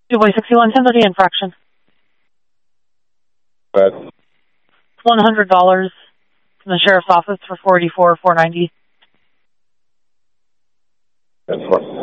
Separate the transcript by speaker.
Speaker 1: DuBois 6110, the infraction.
Speaker 2: But
Speaker 1: $100 from the sheriff's office for 484,490.
Speaker 2: that's what.